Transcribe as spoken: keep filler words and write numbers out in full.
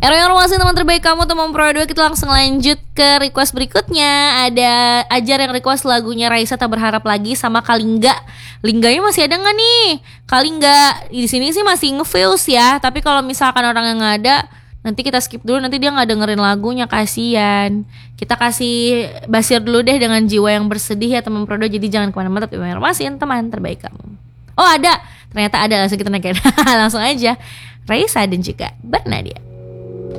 Error masih teman terbaik kamu teman Pro dua. Kita langsung lanjut ke request berikutnya. Ada Ajar yang request lagunya Raisa Tak Berharap Lagi sama Kalingga. Lingganya masih ada nggak nih? Kalingga di sini sih masih nge-fuse ya. Tapi kalau misalkan orang yang nggak ada, nanti kita skip dulu. Nanti dia nggak dengerin lagunya, kasian. Kita kasih Basir dulu deh dengan Jiwa Yang Bersedih ya teman Pro dua. Jadi jangan kemana-mana, tapi masih teman terbaik kamu. Oh ada, ternyata ada, langsung kita naik. Langsung aja Raisa dan juga Bernadia.